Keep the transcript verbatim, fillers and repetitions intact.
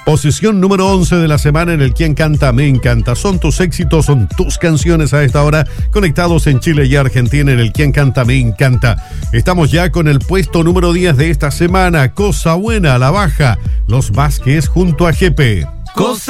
Posición número once de la semana en el Quién Canta Me Encanta. Son tus éxitos, son tus canciones a esta hora, conectados en Chile y Argentina en el Quién Canta Me Encanta. Estamos ya con el puesto número diez de esta semana. Cosa Buena a la baja. Los Vázquez junto a G P. Cosa